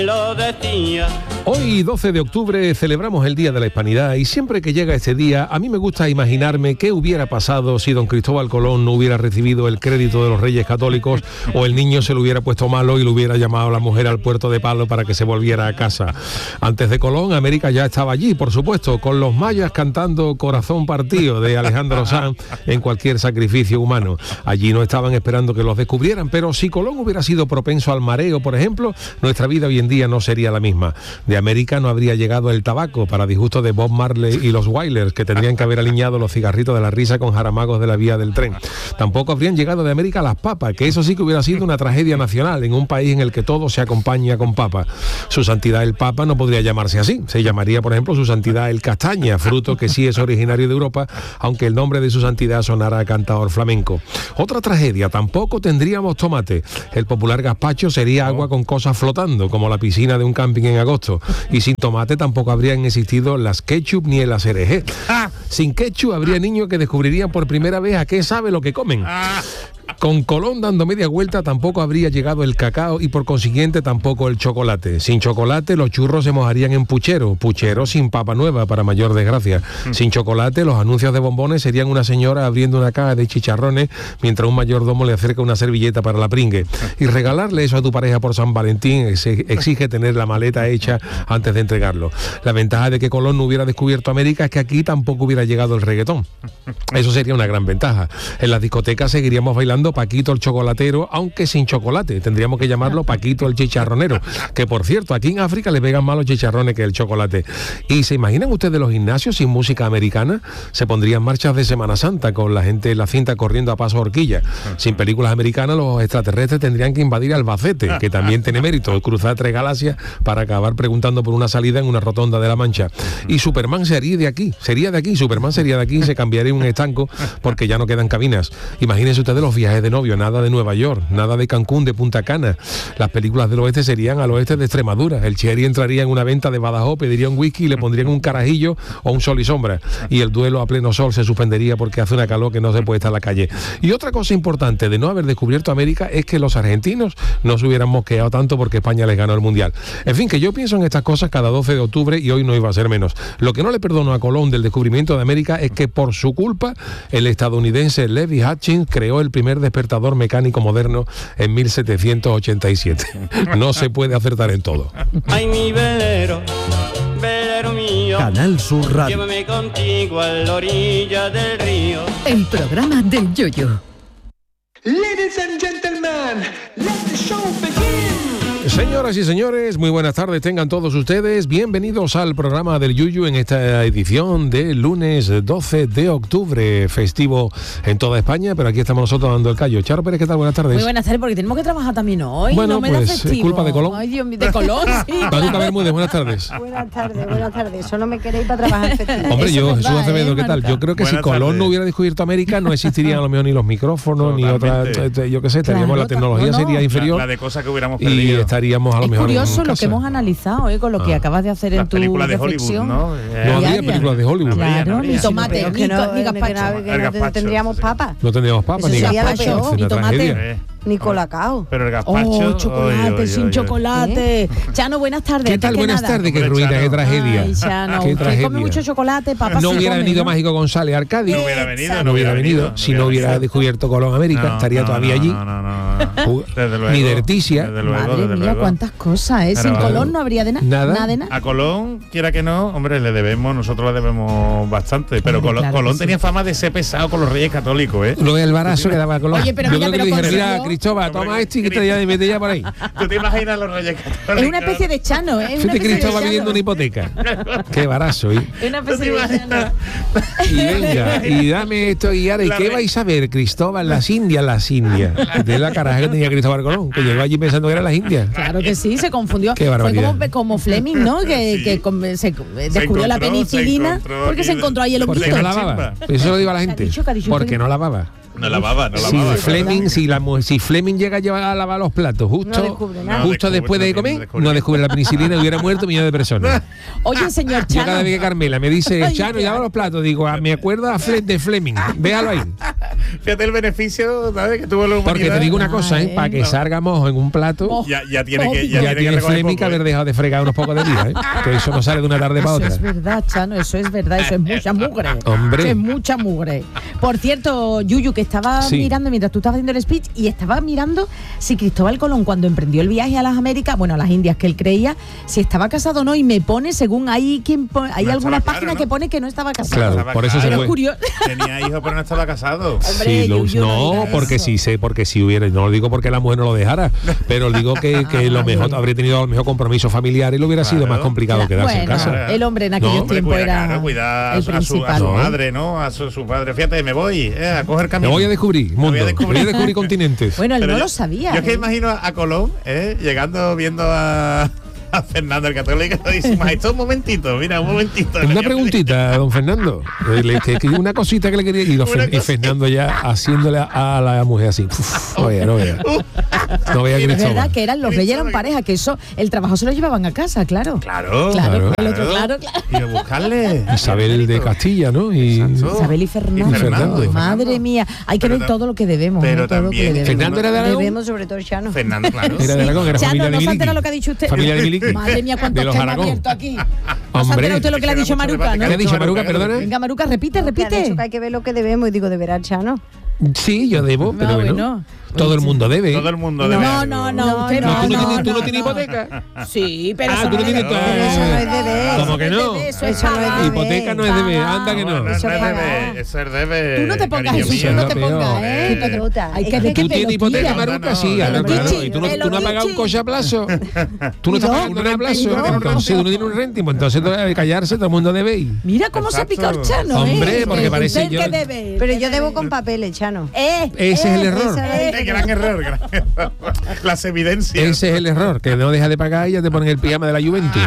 Lo decía. Hoy, 12 de octubre, celebramos el Día de la Hispanidad y siempre que llega este día, a mí me gusta imaginarme qué hubiera pasado si don Cristóbal Colón no hubiera recibido el crédito de los Reyes Católicos o el niño se le hubiera puesto malo y le hubiera llamado a la mujer al puerto de Palo para que se volviera a casa. Antes de Colón, América ya estaba allí, por supuesto, con los mayas cantando Corazón Partido de Alejandro Sanz en cualquier sacrificio humano. Allí no estaban esperando que los descubrieran, pero si Colón hubiera sido propenso al mareo, por ejemplo, nuestra vida hoy en día no sería la misma. De América no habría llegado el tabaco, para disgusto de Bob Marley y los Wailers, que tendrían que haber aliñado los cigarritos de la risa con jaramagos de la vía del tren. Tampoco habrían llegado de América las papas, que eso sí que hubiera sido una tragedia nacional en un país en el que todo se acompaña con papa. Su Santidad el Papa no podría llamarse así, se llamaría, por ejemplo, Su Santidad el Castaña, fruto que sí es originario de Europa, aunque el nombre de Su Santidad sonara a cantador flamenco. Otra tragedia, tampoco tendríamos tomate. El popular gazpacho sería agua con cosas flotando, como la piscina de un camping en agosto. Y sin tomate tampoco habrían existido las ketchup ni el acerejé. Sin ketchup habría niños que descubrirían por primera vez a qué sabe lo que comen. Con Colón dando media vuelta tampoco habría llegado el cacao y por consiguiente tampoco el chocolate. Sin chocolate los churros se mojarían en puchero sin papa nueva, para mayor desgracia. Sin chocolate los anuncios de bombones serían una señora abriendo una caja de chicharrones mientras un mayordomo le acerca una servilleta para la pringue. Y regalarle eso a tu pareja por San Valentín exige tener la maleta hecha antes de entregarlo. La ventaja de que Colón no hubiera descubierto América es que aquí tampoco hubiera llegado el reggaetón. Eso sería una gran ventaja. En las discotecas seguiríamos bailando Paquito el chocolatero, aunque sin chocolate. Tendríamos que llamarlo Paquito el chicharronero, que por cierto, aquí en África le pegan más los chicharrones que el chocolate. ¿Y se imaginan ustedes los gimnasios sin música americana? Se pondrían marchas de Semana Santa con la gente en la cinta corriendo a paso horquilla. Sin películas americanas los extraterrestres tendrían que invadir Albacete, que también tiene mérito, cruzar 3 galaxias para acabar preguntando por una salida en una rotonda de La Mancha. Y Superman sería de aquí, Superman sería de aquí y se cambiaría un estanco porque ya no quedan cabinas. Imagínense ustedes los viajes de novio, nada de Nueva York, nada de Cancún, de Punta Cana. Las películas del oeste serían al oeste de Extremadura. El Cherry entraría en una venta de Badajoz, pediría un whisky y le pondrían un carajillo o un sol y sombra. Y el duelo a pleno sol se suspendería porque hace una calor que no se puede estar en la calle. Y otra cosa importante de no haber descubierto América es que los argentinos no se hubieran mosqueado tanto porque España les ganó el Mundial. En fin, que yo pienso en estas cosas cada 12 de octubre y hoy no iba a ser menos. Lo que no le perdono a Colón del descubrimiento de América es que por su culpa el estadounidense Levi Hutchins creó el primer despertador mecánico moderno en 1787. No se puede acertar en todo. Ay, mi velero, velero mío. Canal Sur Radio. Llévame contigo a la orilla del río. El programa del Yoyo. Ladies and gentlemen, let the show begin. Señoras y señores, muy buenas tardes tengan todos ustedes. Bienvenidos al programa del Yuyu en esta edición de lunes 12 de octubre, festivo en toda España, pero aquí estamos nosotros dando el callo. Charo Pérez, ¿qué tal? Buenas tardes. Muy buenas tardes, porque tenemos que trabajar también hoy. Bueno, no me pues da festivo. es culpa de Colón. Ay, Dios mío, de Colón, sí. Maruca Bermúdez, buenas tardes. Buenas tardes. Solo me queréis para trabajar en festivo. Hombre, Eso yo, es Jesús verdad, Acevedo, ¿qué tal? Maruca? Yo creo que Buenas si Colón tardes. no hubiera descubierto América, no existirían a lo mejor ni los micrófonos, ni otra, Totalmente. yo qué sé, estaríamos, Claro, la tecnología no. sería inferior La de cosas que hubiéramos y perdido. estaríamos a lo Es mejor curioso en lo casa. que hemos analizado, con lo que acabas de hacer Las en tu películas de Hollywood, reflexión. ¿no? No habría Diaria. películas de Hollywood. Claro, ni Sí, tomate, Pero ni, que no, ni que gazpacho. no El gazpacho, tendríamos sí. papas, No tendríamos papas, Eso ni sería lo gazpacho, peor. es una Ni tomate. tragedia. ni colacao. Pero el gazpacho... Chocolate, sin chocolate. Chano, buenas tardes. ¿Qué antes tal? que Buenas nada. tardes, qué Hombre, ruina, Chano. qué tragedia. Ay, Chano, Qué usted tragedia. come mucho chocolate, papá. No sí hubiera come, venido ¿no? Mágico González Arcadio. No hubiera venido, No hubiera venido. Si no hubiera descubierto Colón América, No, estaría no, todavía no, allí. No. Desde luego. Ni de Erticia. Desde luego, Madre desde mía, luego. cuántas cosas, ¿eh? Pero Sin vale. Colón no habría de Nada. nada de nada. A Colón, quiera que no, hombre, nosotros le debemos bastante. Pero Hombre, claro Colón que sí. tenía fama de ser pesado con los reyes católicos, ¿eh? Lo del barazo que daba Colón. Oye, pero yo mira, creo que pero le dijeron, mira, consiguió- Cristóbal, toma Hombre, este y que te ya mete ya por ahí. ¿Tú te imaginas los reyes católicos? Es una especie de Chano, ¿eh? Fíjate, Cristóbal pidiendo una hipoteca. Qué barazo, ¿eh? Es una ¿Tú te especie de Chano. imaginas? Y venga, y dame esto y ahora, ¿y qué vais a ver, Cristóbal? Las Indias. De la caraja que tenía Cristóbal Colón, que llegó allí pensando que eran las Indias. Claro que sí, se confundió. Qué Fue barbaridad. como Fleming, ¿no? Que, Sí. se descubrió la encontró, penicilina se encontró porque se aquí encontró ahí el Porque honguito. no lavaba. Eso lo digo a la gente. ¿Qué ha dicho? Porque no lavaba. No lavaba. Si Fleming llega a lavar los platos No justo, descubre nada. justo después de comer, no descubre la penicilina, hubiera muerto millones de personas. Oye, señor Yo Chano. cada vez que Carmela me dice, Ay, Chano, qué lava los platos, digo, me acuerdo de Fleming, déjalo ahí. Fíjate el beneficio, ¿sabes? Que tuvo la humanidad. Porque te digo una cosa, Ay, para que salga mojo en un plato, Ya tiene que ya tiene recoger Fleming que poco, haber dejado de fregar unos pocos de días, que eso no sale de una tarde para Eso otra. es verdad, Chano, eso es verdad, eso es mucha mugre. Hombre. Eso es mucha mugre. Por cierto, Yuyu, que estaba Sí. mirando mientras tú estabas haciendo el speech y estaba mirando si Cristóbal Colón, cuando emprendió el viaje a las Américas, bueno, a las Indias que él creía, si estaba casado o no, y me pone, según hay hay No algunas estaba claro, páginas ¿no? que pone que no estaba casado. Claro, Estaba por eso se claro. fue. Curioso. Tenía hijos, pero no estaba casado. Hombre, Sí, Yuyu, no no, digas porque eso. sí sé, porque si hubiera, no lo digo porque la mujer no lo dejara, pero digo que lo mejor habría tenido a lo mejor compromiso familiar y lo hubiera sido Claro. más complicado quedarse en Bueno, casa. el hombre en aquellos No, tiempos era cuida el a su principal. madre, ¿no? A su padre. Fíjate, me voy a coger Me camino. voy a descubrir Me mundo, voy a descubrir. continentes. Bueno, él Pero no yo- lo sabía. Yo es que ¿eh? imagino a Colón, llegando, viendo a Fernando el Católico, y dice, maestro, un momentito, mira, un momentito. Una preguntita, don Fernando. Una cosita que le quería. Y Fernando ya haciéndole a la mujer así. Uf, no vea. No vea Es Cristóbal. verdad que eran los reyes eran pareja, que eso, el trabajo se lo llevaban a casa, claro. Claro, Claro, el otro, claro. Y a buscarle. Isabel de Castilla, ¿no? Y Exacto. Isabel y Fernando. Y Fernando. Madre mía, hay que Pero ver ta- todo lo que debemos. pero todo lo que también- debemos. Fernando era de Aragón. Debemos sobre todo Chano. Fernando, claro. Era de Aragón, era Chano, familia de no se Miliki. entera lo que ha dicho usted. Familia de Miliki. Madre mía, cuántos De los temas Aragón. abiertos aquí. ¿No se Hombre. entera usted lo que le ha dicho Mucho Maruca, debate. no? ¿Qué ha dicho Maruca, perdona? Venga, Maruca, repite. Que ha dicho que hay que ver lo que debemos y digo, de veras, Chano. Sí, yo debo, pero bueno. bueno. Todo el mundo debe. Todo el mundo debe. No, usted No, no. tú no tienes hipoteca. Sí, pero Ah, eso tú no es tienes. deber. Pero eso no es deber. ¿Cómo que no? Eso es Eso no es pagar. deber. Hipoteca no es deber, anda que no. No, no es Eso es debe, eso es debe. Tú no te pongas cariño eso, mío. tú no te Peor. pongas, ¿eh? Qué pelota. Hay Es que que ver qué ¿Tú tienes hipoteca, pelotilla. Maruca? Sí, No, ahora, no, claro. Pichi, ¿Y tú no has pelotichi. pagado un coche a plazo? ¿Tú no te has pagado un plazo? no, Entonces tú no tienes un réntimo. Entonces todo hay que callarse, todo el mundo debe ir. Mira cómo se pica el Chano, ¿eh? Hombre, porque Usted parece que yo- debe. Pero yo debo con papeles, Chano. Ese es el error. Gran error. Las evidencias. Ese es el error, que no dejas de pagar y ya te ponen el pijama de la Juventus.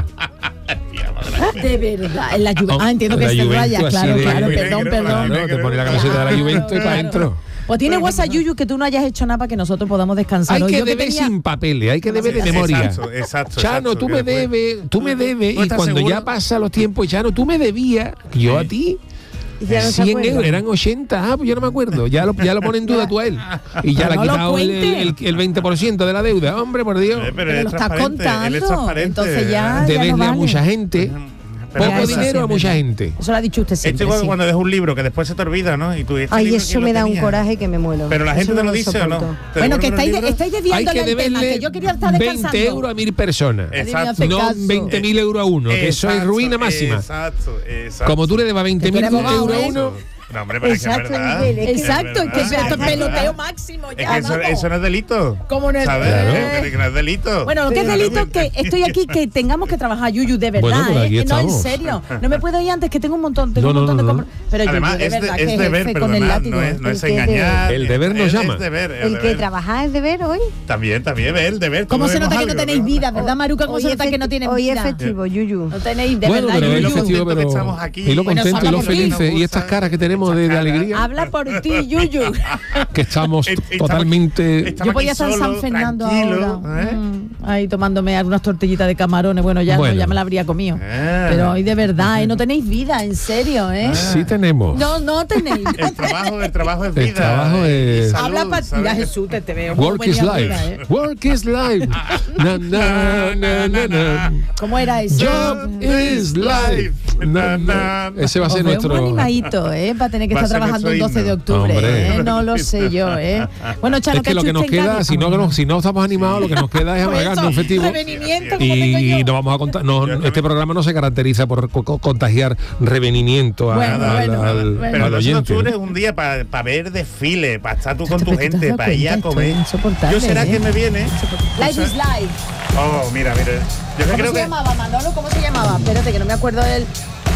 De verdad, en la Juventus. Ah, entiendo que La es de Juventus rayas, así claro, de- claro, muy perdón, negro, perdón. Claro, te pone la camiseta de la Juventus y para adentro. Pues tiene WhatsApp, Yuyu, que tú no hayas hecho nada para que nosotros podamos descansar. Hay hoy. que Yo deber tenía- sin papeles, hay que deber de Sí, memoria. exacto, Chano, exacto, tú que me después- debes, tú me debes, ¿Tú y estás cuando seguro? ya pasan los tiempos, Chano, tú me debías, yo a ti. Y ya no se 100 acuerda. euros, eran 80, pues yo no me acuerdo, ya lo pone en duda tú a él. Y ya le ha No lo quitado el cuente. 20% de la deuda, hombre, por Dios. Pero Pero él lo es está transparente, él es contando. transparente. Entonces ya Debesle no a vale. mucha gente, Pero poco eso dinero sí a es mucha verdad. gente. Eso lo ha dicho usted Esto siempre. igual sí. cuando dejas un libro que después se te olvida, ¿no? Y tú, ¿este Ay, libro eso quién lo me da un tenía? coraje que me muero. Pero la Eso gente no te lo lo dice, ¿o no? soporto. ¿Te Bueno, que devuelven el libro? estáis Hay desviando que el tema, deberle que yo quería estar 20 descansando. euros a 1000 personas. Exacto. No 20.000 euros a uno, que eso es Exacto, ruina máxima. Exacto. Como tú le debas 20.000 Que tú eres euros a abogado, uno, No, hombre, pero es que es Exacto, verdad. Miguel, es que- Exacto, es que verdad. esto es peloteo máximo Es ya, que eso, vamos. eso no es delito. ¿Cómo no es? ¿Sabes? Claro. Que no es delito. Bueno, lo que es delito es que estoy aquí, que tengamos que trabajar, Yuyu, de verdad, Bueno, pues aquí no, en estamos. serio. No me puedo ir antes, que tengo un montón, tengo No, un montón no, de no. compras. Pero Además, Yuyu, de es, verdad, es que deber, jefe con el perdonad, látigo. no es El que engañar. El deber nos es llama. deber, El que deber. trabaja es deber hoy. También, el deber. ¿Cómo todos se nota debemos que no algo, tenéis vida, verdad, Maruca? ¿Cómo Hoy se nota es que no tienen hoy vida? es festivo, Yuyu. No tenéis, de Bueno, verdad, pero Yuyu. es festivo, que pero estamos aquí. y lo Bueno, contentos y somos los felices. felices y estas caras que tenemos de alegría, Habla por ti, Yuyu. que estamos Estamos- totalmente. estamos Yo podía aquí estar en San solos, Fernando tranquilos, ahora. ¿eh? Ahí tomándome algunas tortillitas de camarones. Bueno, ya, Bueno. no, ya me la habría comido. Ah. Pero hoy de verdad, no tenéis vida, en serio, ¿eh? Sí tenemos. No tenéis. El trabajo es vida. El trabajo es- y salud, Habla para ¿sabes? Mira, Jesús, te veo. Work is venía life. arriba, ¿eh? Work is life. Na, na, na, na, na. ¿Cómo era eso? Job is life. Na, na. Ese va a Os ser veo nuestro. muy animadito, para tener que Va a estar ser trabajando un nuestro 12 de himno. octubre, Hombre. No lo sé yo, Bueno, Chano, Es que lo que nos queda, si no estamos animados, lo que nos queda es amargarnos un festivo. Revenimiento, como tengo Y yo. no vamos a contar. No, este programa no se caracteriza por contagiar revenimiento Bueno, al bueno. Pero al el 12 de oyente. octubre es un día para ver desfile, para estar tú con tu Pero tú te gente, das para ir a cuenta, comer. esto es insoportable, Yo será ¿eh? que me viene. Life is life. Oh, mira. Yo que ¿Cómo creo se que. llamaba, Manolo? ¿Cómo se llamaba? Espérate, que no me acuerdo del...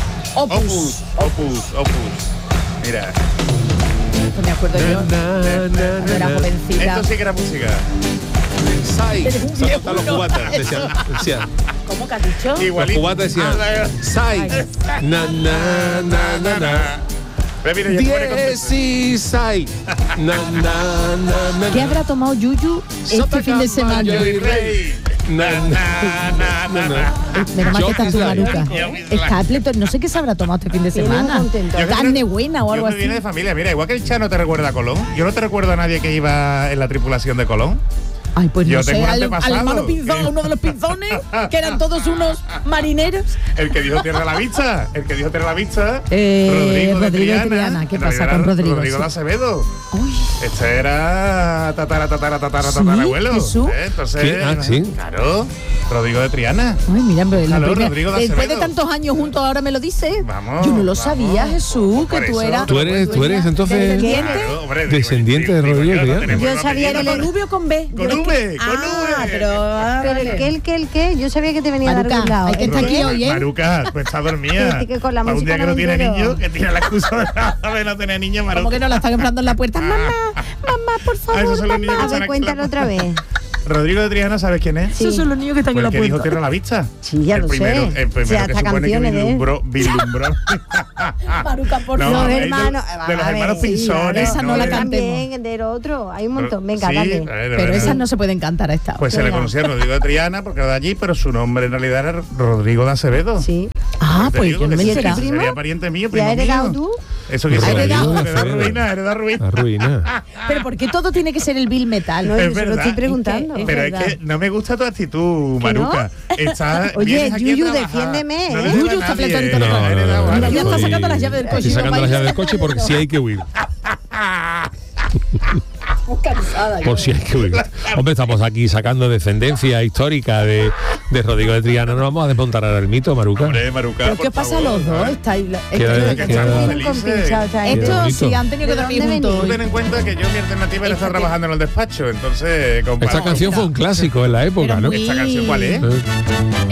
Opus. Opus. Mira. Esto me acuerdo yo. Cuando era jovencita. Esto sí que era música. Sai. Eres un Se anotan los viejuno. cubatas. Decían. ¿Cómo que has dicho? Los Igualito. cubatas decían. Sai. Na, na, na, na, na. Pero mira, ya te pone contento. 16. Na, na, na, ¿Qué habrá tomado Yuyu este fin de semana? Yo y rey. Na, na, na, na. Menos mal que Yo está tu Isla. Maruca. Está pleto, no sé qué se habrá tomado este fin de Tiene semana. un contento. Yo que Carne creo- buena o algo yo que así. viene de familia, mira, igual que el Chano te recuerda a Colón, yo no te recuerdo a nadie que iba en la tripulación de Colón. Ay, pues Yo no sé, tengo un al antepasado. hermano Pinzón, uno de los pinzones, que eran todos unos marineros. El que dijo Tierra a la Vista, el que dijo Tierra a la Vista, Rodrigo de Triana. Triana. ¿Qué En pasa realidad con era Rodrigo? Rodrigo Sí. de Acevedo. Uy, Este era Sí, tatarabuelo. Jesús. Entonces, ¿Qué? Ah, sí. Claro, Rodrigo de Triana. ay, mira, pero la Aló, primera- Rodrigo de después de Acevedo. tantos años juntos ahora me lo dices. Vamos, Yo no lo vamos. sabía, Jesús, Por que tú eso. eras Tú eres entonces ¿Descendiente? Claro, hombre, Descendiente de digo, Rodrigo no Triana. tenemos Yo el sabía apellido, que ¿Con no- V o con B? Con V, con Ah, V. pero... Pero el que, yo sabía que te venía a dar Maruca, algún lado. hay que ¿El estar qué? aquí hoy, ¿eh? Maruca, pues está dormida. Que con la Para un música día que no no tiene me entero. niño, que tiene la excusa de no tener niño, Maruca. Como que no la están esperando en la puerta. Mamá, mamá, por Ah, favor, esos son los niños mamá. que A están ver, aquí cuéntalo en la- otra vez. Rodrigo de Triana, ¿sabes quién es? Esos son los niños que están Fue en el la que dijo puerta. Tierra a la Vista. Sí, ya el lo primero, sé. El primero Sí, que hasta supone que canciones de él. vislumbró. Maruca, por No, Los favor. es de- hermanos. de los a ver, hermanos sí, Pinzones, esa no la de- cantemos. También del otro. Hay un montón. Venga, Sí, dale. Pero bueno. esas no se pueden cantar a esta hora. Pues se le Venga. conocía a Rodrigo de Triana porque era de allí, pero su nombre en realidad era Rodrigo de Acevedo. Sí. Ah, Te pues digo yo no que me sí, enteraba. sí, sería pariente mío, ¿Ya primo has heredado mío. tú? Eso que ¿Has sí, heredado? hereda ruina, hereda ruina. La ruina. Pero ¿por qué todo tiene que ser el Bill Metal? No, Es yo se lo verdad. estoy preguntando. Es Pero verdad. es que no me gusta tu actitud, ¿Que no? Maruca. Estás- Oye, vienes aquí a Yuyu, trabajar. defiéndeme, No ¿eh? le Yuyu debe a está nadie. pletórico de No, comer. no, Heredado no, algo. Mira, ya está estoy- sacando las llaves del coche. Estoy sacando Mamá, las y- llaves del coche porque sí hay que huir. cansada. Por si hay que huir. Hombre, estamos aquí sacando descendencia histórica de Rodrigo de Triana. No vamos a desmontar ahora el mito, Maruca. Hombre, Maruca, ¿Pero por qué pasa a favor, los dos? ¿sabes? Estáis- Queda- esto- queda- Vienen felices. compinchados esta Qué gente. Estos bonito. sí han tenido que ¿De dormir dónde juntos venís? Tú hoy. ten en cuenta que yo mi alternativa era estar trabajando en el despacho, entonces... Esta canción fue un clásico en la época, Era ¿no? muy- ¿Esta canción cuál es? Eh.